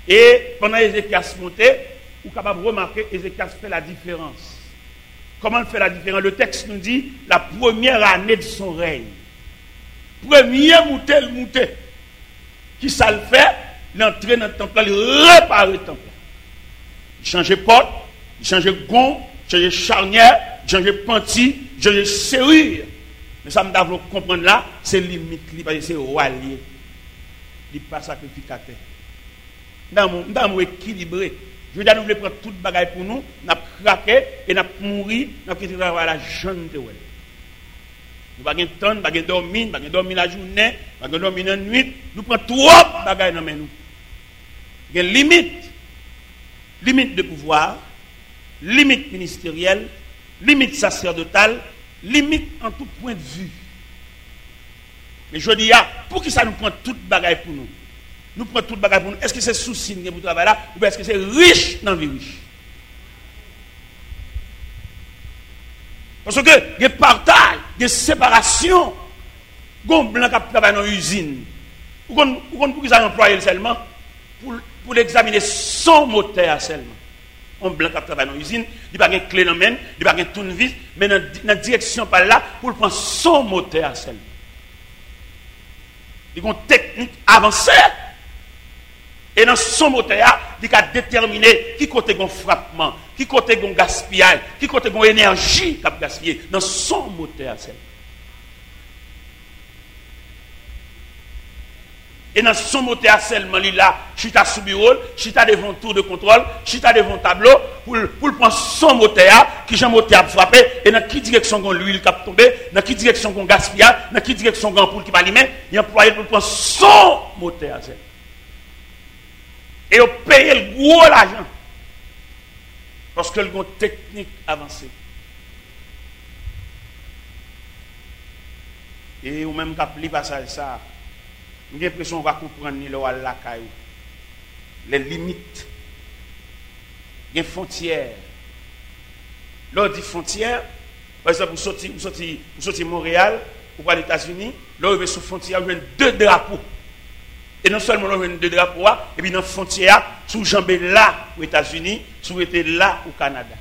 Et pendant Ézéchias montait, vous êtes capable de remarquer Ézéchias fait la différence. Comment il fait la différence? Le texte nous dit la première année de son règne. Premier mouté. Qui ça le fait? Il entre dans le temple, il répare le temple. Il change porte, il change gond, il change charnière, il change panty, il change serrure. Mais ça me doit comprendre là, c'est limite, parce que c'est roi lié. Il n'est pas sacrificateur. Nous sommes équilibrés. Je veux dire, nous voulons prendre toute bagaille pour nous, nous avons craqué et nous avons mouru, nous avons quitté la jeune de Well. Nous n'avons pas de temps, nous n'avons pas dormir, nous n'avons pas dormir la journée, nous n'avons pas dormir la nuit. Nous prenons trop de bagaille dans nous. Il y a une limite de pouvoir, limite ministérielle, limite sacerdotale, limite en tout point de vue. Mais je dis, pour qui ça nous prend toute bagaille pour nous? Nous prenons toute bagaille pour nous. Est-ce que c'est souci pour travailler là ou est-ce que c'est riche dans la vie riche? Parce que il y a partage, il y a séparation. Gon blanc qui travaille dans l'usine. Ou pour qui ça emploie seulement pour l'examiner son moteur seulement. Un blanc qui travaille dans l'usine, il n'a pas de clé dans la main, il n'a pas de tournevis, mais dans la direction par là pour prendre son moteur seulement. Il y a une technique avancée. Et dans son moteur, il a déterminé qui côté gon frappement, qui côté gon gaspillage, qui côté gon énergie qui a gaspillé dans son moteur. Et dans son moteur seulement, il a chita sous bureau, chita devant tour de contrôle, chita devant tableau, pour prendre son moteur, qui j'ai moteur pour frapper, et dans quelle direction gon l'huile qui a tombé, dans quelle direction gon gaspillage, dans quelle direction gon poule qui va allumer, il a employé pour prendre son moteur. Et on paye le gros l'argent. Parce que le gros technique avancée. Et ou même quand on passage ça, j'ai l'impression qu'on va comprendre la caillou. Les limites. Les frontières. Là, on dit frontières. Par exemple, vous sortez Montréal, ou à les États-Unis, là, vous êtes sur frontière, vous avez 2 drapeaux. Et non seulement nous avons 2 drapeaux, et puis dans la frontière, sous jambes là aux États-Unis, sous été là au Canada.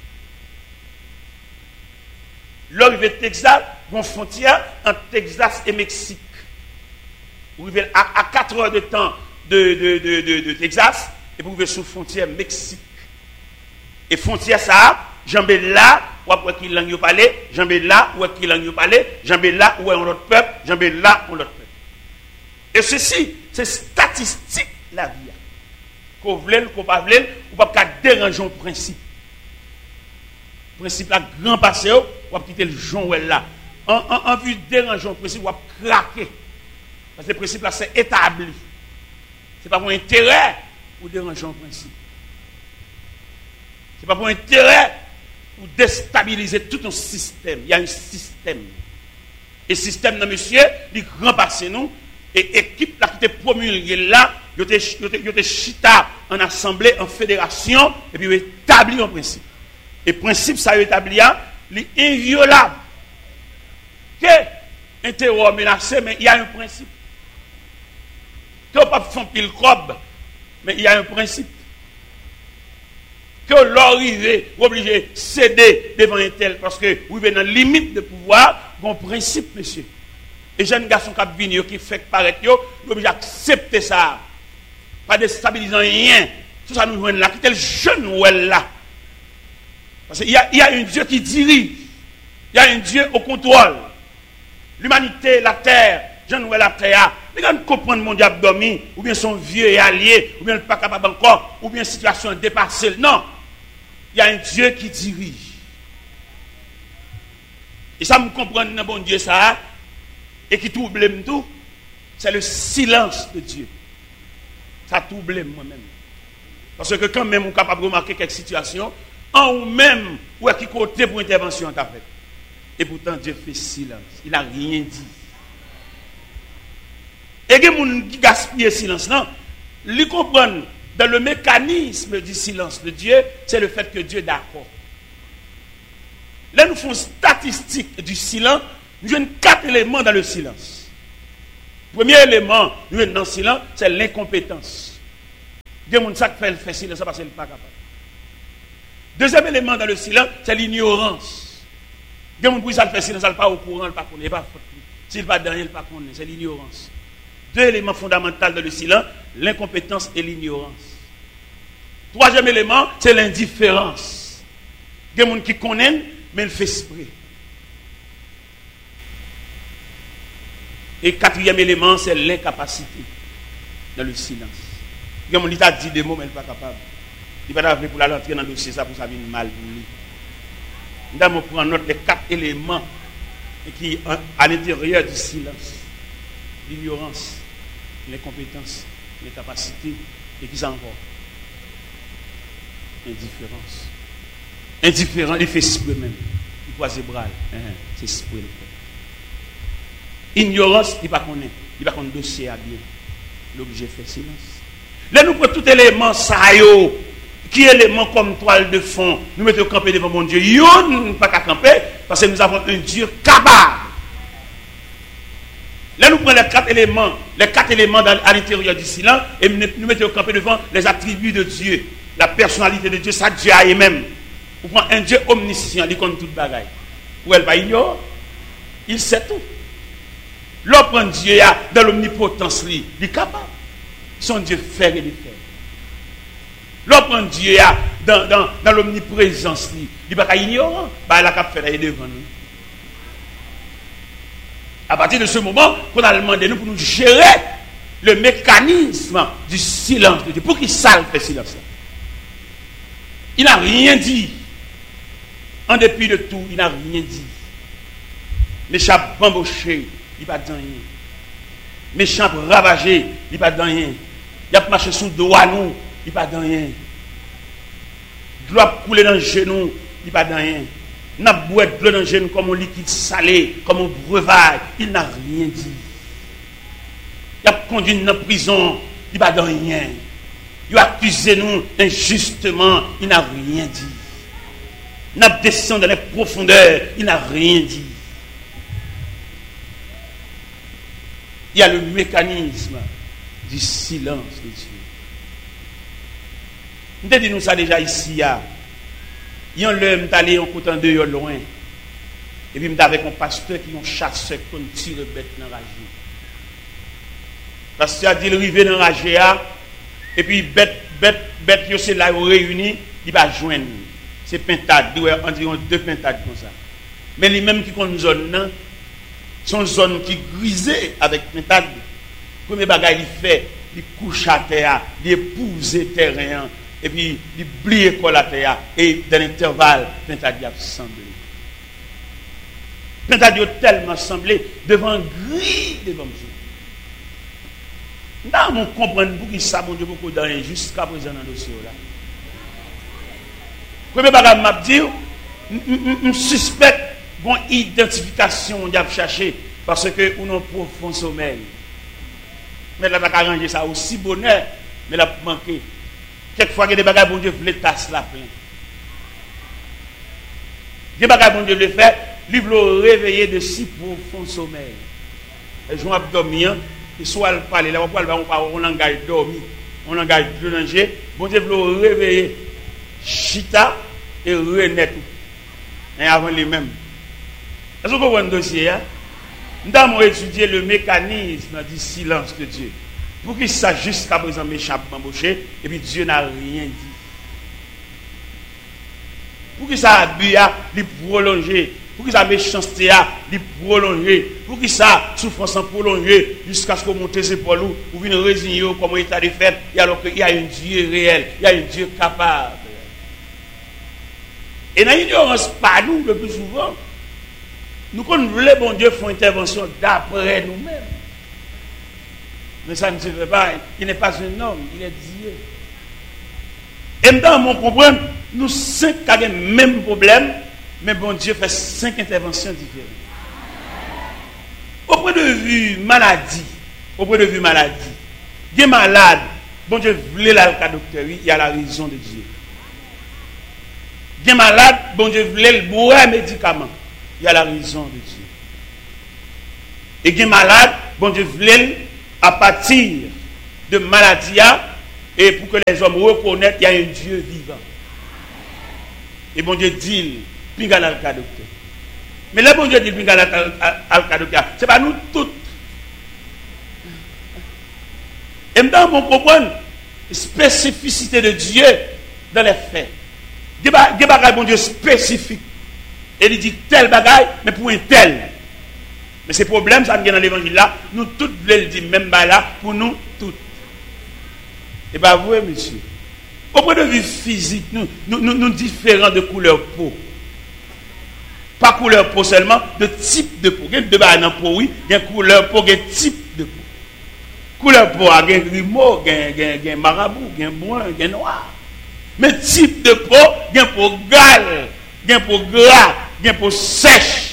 Là, vous avez Texas, une frontière entre Texas et Mexique. Vous arrivez à 4 heures de temps de Texas, et puis vous arrivez sous frontière Mexique. Et frontière ça, jambes là, ou après qui langue parler, jambes là, ou qui langue parler, jambes là, où est un autre peuple, jambes là, ou l'autre peuple. Et ceci, c'est statistique la vie. Qu'on voulait, qu'on pas voulait, ou pas déranger le principe. Le principe là, grand passé, ou pas quitter le jonc là. En vue de déranger le principe, ou pas craquer. Parce que le principe là, c'est établi. Ce n'est pas pour intérêt ou déranger le principe. Ce n'est pas pour intérêt ou déstabiliser tout un système. Il y a un système. Et système, non, monsieur, il grand passé nous. Et équipe là qui était promulguée là, il était chita en assemblée, en fédération, et puis il établit un principe. Et principe, ça établi, il est inviolable. Que un terror menacé, mais il y a un principe. Que on ne peut pas faire pile cob, mais il y a un principe. Que l'arrivée, obligé de céder devant un tel, parce que vous êtes dans la limite de pouvoir, il y a un principe, monsieur. Et jeunes garçons qui fait paraître, ils sont obligés d'accepter ça. Pas déstabilisant rien. Tout ça nous joue là. Qui est le jeune ou elle là? Parce qu'il y a un Dieu qui dirige. Il y a un Dieu au contrôle. L'humanité, la terre, jeune ou la terre. Les gens comprennent le monde abdomen, ou bien son vieux et allié, ou bien pas capable encore, ou bien situation dépassée. Non. Il y a un Dieu qui dirige. Et ça me comprend dans bon Dieu ça. Et qui trouble tout, c'est le silence de Dieu. Ça trouble moi-même. Parce que quand même on est capable de remarquer quelques situations, en ou même, ou à qui côté pour intervention en fait. Et pourtant Dieu fait silence. Il n'a rien dit. Et les gens qui gaspillent le silence, non, ils comprennent dans le mécanisme du silence de Dieu, c'est le fait que Dieu est d'accord. Là, nous faisons statistique du silence. Nous avons 4 éléments dans le silence. Premier élément, nous avons dans le silence, c'est l'incompétence. Il y a des gens qui fait silence parce qu'ils ne sont pas capables. Deuxième élément dans le silence, c'est l'ignorance. Il y a des gens qui fait silence, ils ne sont pas au courant, ils ne sont pas connus, pas faute. S'ils ne sont pas dans rien, ils ne sont pas connus. C'est l'ignorance. Deux éléments fondamentaux dans le silence, l'incompétence et l'ignorance. Troisième élément, c'est l'indifférence. Il y a des gens qui connaissent, mais ils font esprit. Et quatrième élément, c'est l'incapacité dans le silence. Il y a des gens qui ont dit des mots, mais ils ne sont pas capables. Il va pas pour la rentrer dans le dossier, ça pour ça vient mal pour lui. Nous allons prendre note des 4 éléments qui à l'intérieur du silence. L'ignorance, l'incompétence, l'incapacité, et qui ça encore? Indifférence. Indifférent, il fait esprit même. Il croise les bras. C'est esprit. Ignorance, il ne connaît pas. Il ne connaît pas le dossier à bien. L'objet fait silence. Là, nous prenons tout élément, ça qui est élément comme toile de fond. Nous mettons camper devant mon Dieu. Nous ne pas qu'à camper parce que nous avons un Dieu capable. Là, nous prenons les 4 éléments à l'intérieur du silence et nous mettons camper devant les attributs de Dieu, la personnalité de Dieu, ça Dieu a lui-même. Vous prenez un Dieu omniscient, il connaît toute bagaille. Ou elle va ignorer, il sait tout. L'homme prend Dieu dans l'omnipotence, il est capable. Son Dieu fait et défait. L'homme prend Dieu dans l'omniprésence, il n'est pas ignorant, il a qu'à faire devant nous. À partir de ce moment, qu'on a demandé nous pour nous gérer le mécanisme du silence de Dieu. Pour qu'il sache le silence. Il n'a rien dit. En dépit de tout, il n'a rien dit. Méchant bamboché, il n'a pas dit rien. Méchant ravagé, il n'a pas dit rien. Il a marché sous le doigt nous, il n'a pas dit rien. De l'eau a coulé dans le genou, il n'a pas dit rien. Il n'a pas boire de l'eau dans le genou comme un liquide salé, comme un breuvage, il n'a rien dit. Il a conduit dans la prison, il n'a pas dit rien. Il a accusé nous injustement, il n'a rien dit. Il a descendu dans les profondeurs, il n'a rien dit. Il y a le mécanisme du silence de Dieu. Nous avons dit nous ça déjà ici. Il y a un homme qui allé en côté de loin. Et puis, avec un pasteur qui ont chassé comme tire bête dans la rage. Le pasteur a dit il arrive dans la rage. Et puis, bête, c'est là où réunis, il va joindre. C'est pintade, environ 2 pintades comme ça. Mais les mêmes qui ont une zone, sont une zone qui grisée avec pintade. Premier bagage il fait, il couche à terre, il épouse terrain, et puis il plie la terre, et dans l'intervalle, pintade a semblé. Pintade a tellement semblé devant gris devant Dieu. Nous on comprend pour qui ça, mon Dieu, beaucoup d'années jusqu'à présent dans le dossier là. Premier bagage m'a dit, je suspecte une identification qu'on a cherché parce que nous avons un profond sommeil. Mais là, on a arrangé ça aussi bonheur, mais là, manqué. Quelquefois, il y a des bagages, bon Dieu, voulait tasser la plein. Il y a des bagages, bon Dieu, voulait faire, il voulait réveiller de si profond sommeil. Et je vais dormir, et soit le parler, là, on langage dormi, on langage de danger, bon Dieu, voulait réveiller. Chita et renaître. Et avant les mêmes. Est-ce que vous voyez un dossier? Nous avons étudié le mécanisme du silence de Dieu. Pour qu'il sache jusqu'à présent méchant embauché, et puis Dieu n'a rien dit. Pour qu'il ça abus, il prolongé. Pour qu'il ça méchanceté, il prolongé. Pour qu'il ça souffrance prolongée jusqu'à ce qu'on monte ses épaules ou vienne résigner comme état de fait, et alors qu'il y a un Dieu réel, il y a un Dieu capable. Et dans l'ignorance, pas nous, le plus souvent, nous connaissons les bons dieux font intervention d'après nous-mêmes. Mais ça ne se fait pas. Il n'est pas un homme, il est Dieu. Et maintenant, on comprend, nous 5 avons le même problème, mais bon Dieu fait 5 interventions différentes. Au point de vue maladie, il est malade, bon Dieu voulait la docteur, il y a la raison de Dieu. Il est malade, bon Dieu voulait le boire un médicament. Il y a la raison de Dieu. Et il est malade, bon Dieu voulait, à partir de maladie, et pour que les hommes reconnaissent qu'il y a un Dieu vivant. Et bon Dieu dit, pingal al-Kadokia. Mais le bon Dieu dit, pingal al-Kadokia, ce n'est pas nous tous. Et maintenant, on comprend la spécificité de Dieu dans les faits. Des bagages, bon Dieu, spécifiques. Et il dit tel bagaille, mais pour un tel. Mais ces problèmes, ça vient dans l'évangile là, nous tous voulons le dire, même là, pour nous tous. Et bien, vous, monsieur, au point de vue physique, nous différents de couleur peau. Pas couleur peau seulement, de type de peau. Il y a deux bagages dans peau, oui, il y a couleur peau, il y a type de peau. Couleur peau, il y a grimaud, il y a marabout, il y a brun, il y a noir. Mais type de peau, il y a peau gale, il y a peau gras, il y a peau sèche.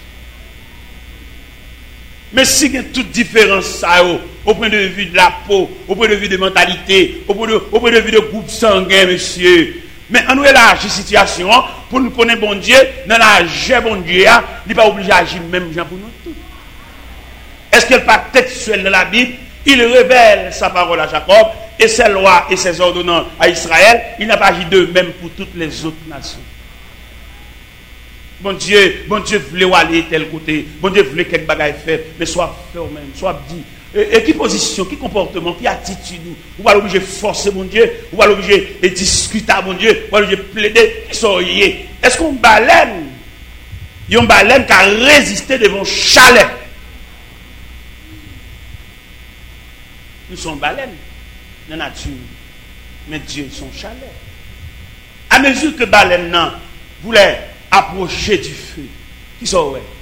Mais si il y a toute différence, au point de vue de la peau, au point de vue de mentalité, au point de vue de groupe sanguin, monsieur. Mais on élargit la situation pour nous connaître bon Dieu, dans la jeu bon Dieu, il n'est pas obligé d'agir même pour nous tous. Est-ce qu'il n'est pas textuel dans la Bible? Il révèle sa parole à Jacob et ses lois et ses ordonnances à Israël. Il n'a pas agi de même pour toutes les autres nations. Bon Dieu voulait aller tel côté. Bon Dieu voulait quelque bagaille faire, mais soit fait au même, soit dit. Et qui position, qui comportement, qui attitude, ou va l'obliger forcer mon Dieu, ou va l'obliger discuter à mon Dieu, ou va l'obliger plaider, qui sont liés. Est-ce qu'on baleine? Il y a une baleine qui a résisté devant chalet. Nous sommes baleines dans la nature, mais Dieu est son chalet. À mesure que baleine voulait approcher du feu, qui sont ouais.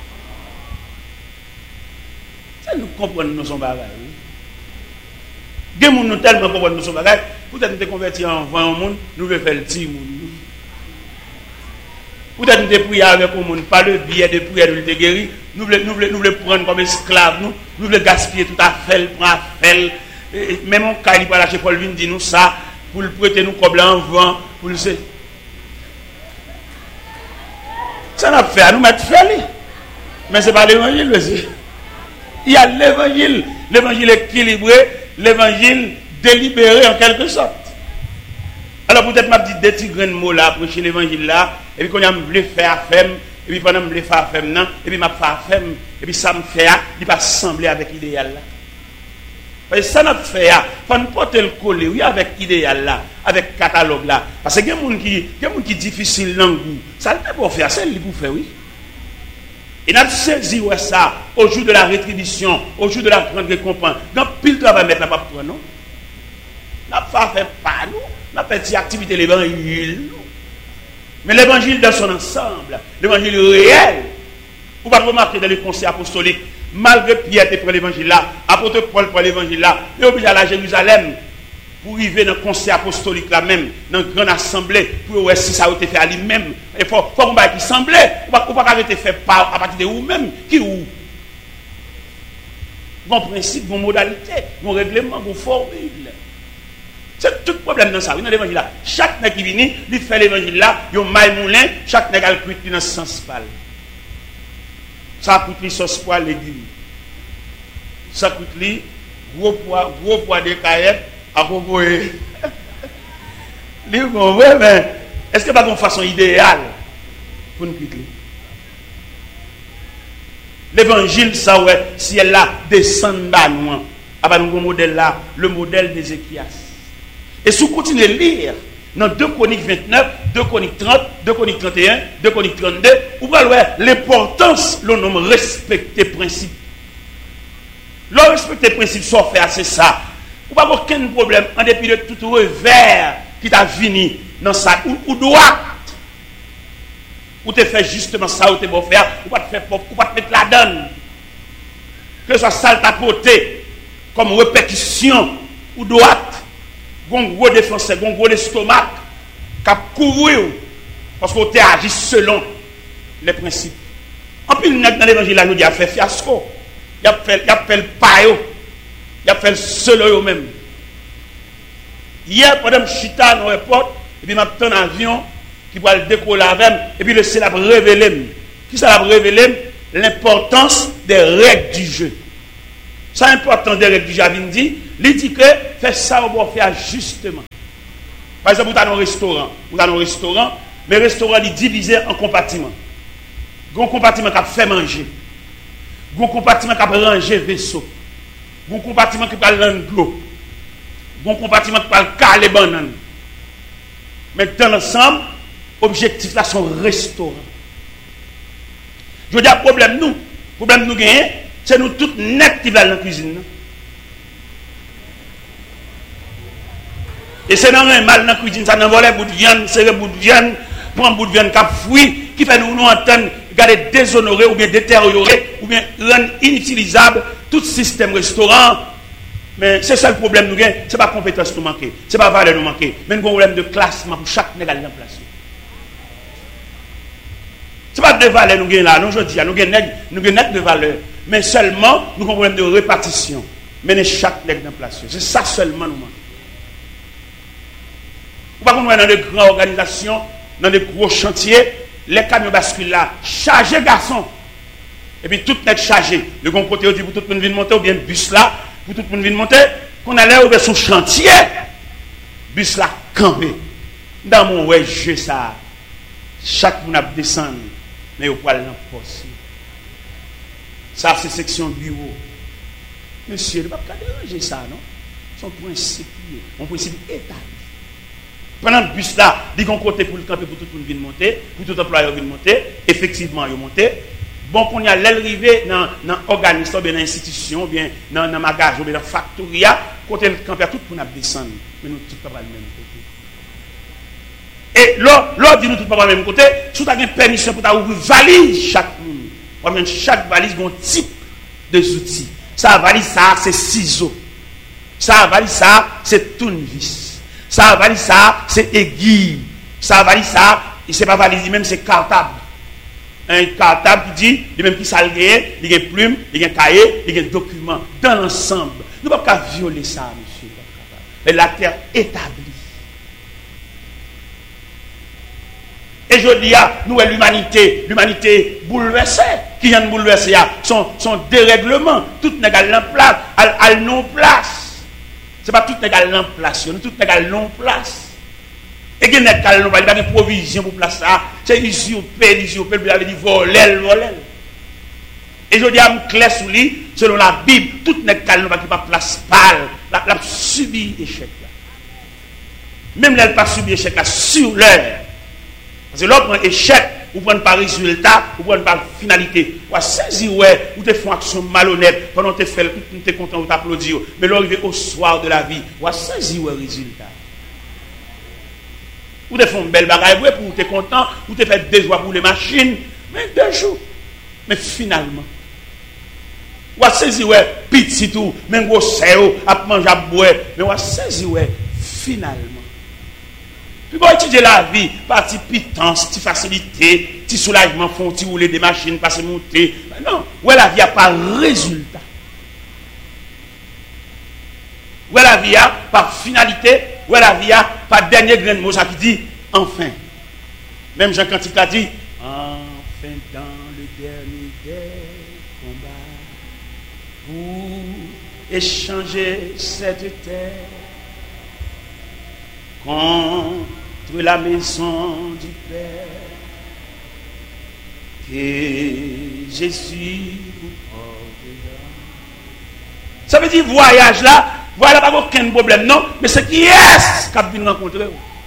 Ça nous comprenons nous sommes bagages. Des gens nous tellement comprennent nous sommes bagages. Peut-être nous sommes convertis en vent au monde, nous voulons faire le petit monde. Peut-être nous sommes priés avec le monde, pas le billet de prière de guérir. Nous voulons prendre comme esclaves, nous voulons gaspiller tout à fait, prendre à fait. Même en cas, il va lâcher Paul Vin, dit nous ça, pour le prêter nous comme en vent, pour le ça n'a fait à nous mettre fait. Mais ce n'est pas l'évangile, monsieur. Il y a l'évangile équilibré, l'évangile délibéré en quelque sorte. Alors peut-être m'a dit des petits grains de mots là, prêcher l'évangile là, et puis quand on voulu faire femme, et puis pendant que je voulais faire femme, et puis m'a fait femme, et puis ça me fait, il va sembler avec l'idéal là. Parce que ça n'a fait, il faut nous porter le collet, oui, avec l'idéal là, avec le catalogue là. Parce que il y a des gens qui sont difficiles dans le goût. Ça ne peut pas faire, c'est lui pour faire, oui. Et nous avons saisi ça au jour de la rétribution, au jour de la grande récompense. Dans pile travail mettre la pas pour nous. Nous n'avons pas fait pas nous, nous avons fait des activités de l'évangile. Mais l'évangile dans son ensemble, l'évangile réel, vous pouvez remarquer dans les conseils apostoliques, malgré Pierre qui prend l'évangile là, apôtre Paul prend l'évangile là, il est obligé d'aller à Jérusalem pour arriver dans le conseil apostolique là même, dans une grande assemblée, pour voir si ça a été fait à lui-même. Il faut qu'on va qui semblait, ou pas arrêter de faire part à partir de vous-même, qui ou. Bon principe, bon modalité, bon règlement, bon formule. C'est tout le problème dans ça, oui, dans l'évangile là. Chaque nègre qui vient, il fait l'évangile là, il y a un maille moulin, chaque nègre a le cuit dans le sens pâle. Ça coûte lui sauce poil légumes. Ça coûte lui gros poids de caillettes à proposer. Mais est-ce que pas une façon idéale pour nous quitter? L'évangile, ça ouais, si elle là descend bas nous, à nous modèle là, le modèle d'Ézéchias. Et si vous continuez à lire dans 2 Chroniques 29, 2 Chroniques 30, 2 Chroniques 31, 2 Chroniques 32, vous voyez l'importance, le nom respecter principe. Le respecter principe, soit fait c'est ça. Vous n'avez aucun problème en dépit de tout revers qui t'a fini dans ça, ou droit. Ou te fait justement ça, ou te beau faire, ou pas te faire ou pas te mettre la donne. Que ce soit sale tapoté, comme répétition, ou droite, gon gros défenseur, gon gros estomac, cap couvrir, parce qu'on t'a agi selon les principes. En plus, dans l'évangile, là, nous dit, il a fait fiasco, il a fait le payo, il a fait le seul même. Hier, pendant que je suis dans l'aéroport, et puis je suis en avion, qui va le décoller avec, et puis le ciel a révélé. Qui ça a révélé? L'importance des règles du jeu. Ça, l'importance des règles du jeu, dit, Il dit que fait ça, on va faire justement. Par exemple, vous avez un restaurant. Vous avez un restaurant, mais le restaurant est divisé en compartiments. Il y a un compartiment qui a fait manger. Il y a un compartiment qui a rangé vaisseau. Il y a un compartiment qui a rangé l'eau. Il y a un compartiment qui a caler banane. Mais dans l'ensemble, l'objectif là, c'est un restaurant. Je veux dire, problème nous gagnons, c'est nous tous net qui veulent dans la cuisine. Et c'est dans un mal dans la cuisine, ça nous vole bout de viande, serrer bout de viande, prendre bout de viande qui fruit, qui fait nous entendre, garder déshonorer ou bien détériorer, ou bien rendre inutilisable tout système restaurant. Mais c'est ça le problème nous gagnons, ce n'est pas compétence nous manquer, ce n'est pas valeur nous manquer, mais nous avons un problème de classement pour chaque négal en place. Ce n'est pas de valeur nous gagnons là, non, je dis, nous gagnons net de valeur, mais seulement nous avons un problème de répartition. Mais chaque négal en place. C'est ça seulement nous manquons. Ou pas qu'on dans de grandes organisations, dans de gros chantiers, les camions basculent là, chargés garçons. Et puis tout est chargé. Le bon côté, on dit pour tout le monde venir monter, ou bien bus là, pour tout le monde venir monter, qu'on allait ouvrir son chantier, bus là, campé. Dans mon ouais, jeu ça, chaque monde a descendu, mais au poil dans le poste. Ça, c'est section bureau. Monsieur, il ne va pas déranger ça, non? Son principe, mon principe établi. Pendant le bus là, il y a un côté pour le camper pour tout le monde venir monter, pour tout employé venir monter, effectivement, il monter. Bon, qu'on y a l'arrivée dans l'organisme, bien dans l'institution, bien dans le magasin, bien dans la factoria, côté le camper, tout le monde descendre. Mais nous, tout pas le même côté. Et l'autre dit nous, tout pas le même côté, si vous avez une permission pour ouvrir valise chaque monde. Chaque valise a un type de outils. Ça, valise, ça, c'est ciseaux. Ça, valise, ça, c'est tournevis. Ça valise ça, c'est aiguille. Ça valise ça, c'est pas valise même, c'est cartable. Un cartable qui dit, il même qui salgué, il y a une plume, il y a un cahier, il y a un document. Dans l'ensemble, nous ne pouvons pas violer ça, monsieur. Mais la terre établie. Et je dis à nous, l'humanité bouleversée, qui vient de bouleverser, son dérèglement, tout n'est qu'à place, à non-place. Ce n'est pas tout égal en place, tout égal non place. Et il n'y a pas de provision pour place ça. C'est usurpé, vous avez dit voler. Et je dis à me clair sous lui, selon la Bible, tout n'est pas place pâle. La subi échec là. Même là, elle pas subi échec là, sur l'heure. Parce que l'autre prend échec, ou prend pas résultat, ou prend pas finalité. Ou saisir, ouais, ou te font action malhonnête, pendant que tu fais, tu es content, ou t'applaudis. Mais l'arrivée au soir de la vie, ou saisir, ouais, résultat. Ou te font une belle bagaille, ouais, pour te content, ou te fait 2 jours pour les machines, mais 2 jours. Mais finalement, ou saisir, ouais, petit tout, même gros cerveau, à manger, à boire, mais ou saisir, ouais, finalement. Puis pour étudier la vie, partie pitance, petite facilité, petit soulagement, font petit rouler des machines, passer monter. Non, où la vie a pas résultat. Où la vie a pas finalité, où la vie a pas dernier grain de mot, ça qui dit enfin. Même Jean Cantique l'a dit, enfin dans le dernier des combats, pour échanger cette terre. Contre la maison du Père, que Jésus vous portera. Ça veut dire voyage là, voilà pas aucun problème, non, mais c'est qui est-ce qui a pu nous rencontrer.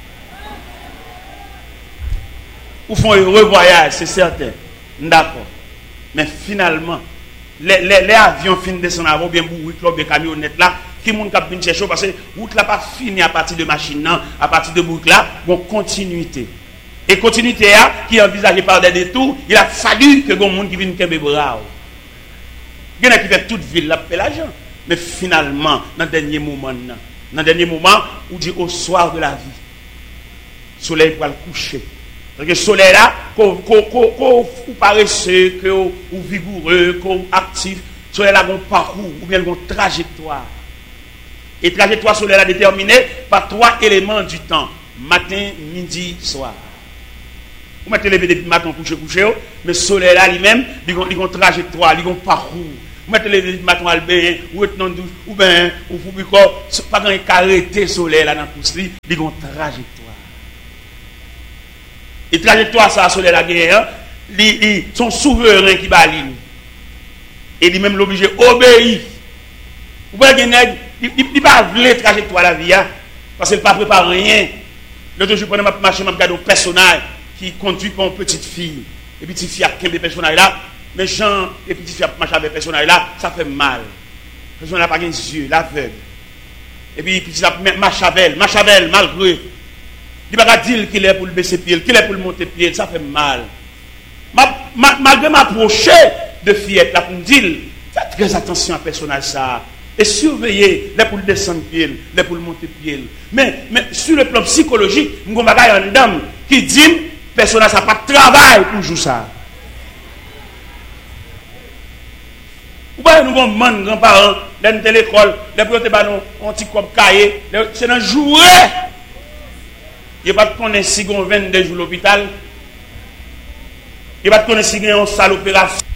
Ou font un heureux voyage, c'est certain. D'accord. Mais finalement, les avions finissent de descendre avant, bien bourrés, bien camionnettes là. Qui moun k'ap vinn chercher parce que route là pas fini à partir de machine non, à partir de boucle là, bon continuité. Et continuité qui est envisagée par des détours, il a fallu que gon moun qui vienne kembe bras. Il y en a qui fait toute ville là paie l'argent, mais finalement dans dernier moment où dit au soir de la vie, soleil va le coucher. Parce que soleil là qu'on paresseux, que ou vigoureux, qu'on actif, soleil là gon parcours ou bien gon trajectoire. Et trajectoire solaire est déterminée par 3 éléments du temps. Matin, midi, soir. Vous mettez lever depuis matin, coucher, mais solaire là lui-même, il a une trajectoire, il a un parcours. Vous mettez les matons à l'bé, ou êtes non douce, ou bien, ou vous bicor, pas quand il arrêté soleil là dans pousse li, il y a une trajectoire. Et trajectoire ça soleil la guerre, son souverain qui baline. Et lui même l'obligé obéir. Vous voyez il pas voulu trajectoire la vie parce qu'il pas préparé rien. L'autre jour pendant ma marché, m'a regardé un personnage qui conduit pour une petite fille. Et puis petite fille a 15 personnages là. Méchant et petit fille marche avec personnage là, ça fait mal. Personne n'a pas les yeux, l'aveugle. Et puis petit marche avec elle, malgré. Il ne va pas dire qu'il est pour le baisser pied, qu'il est pour le monter pied, ça fait mal. Malgré m'approcher de fillette là pour me dire, faites très attention à personnage ça. Et surveiller les pour le descendre pied, les pour le monter pied. Mais sur le plan psychologique, nous avons une dame qui dit, personnage ça n'a pas de travail pour jouer ça. Vous voyez, nous avons grands-parents, dans l'école, les petits ballons, on petit comme cahier, c'est un jouet. Il n'y a pas de connaître si on 22 jours à l'hôpital. Il n'y a pas de connaître si on salle opération.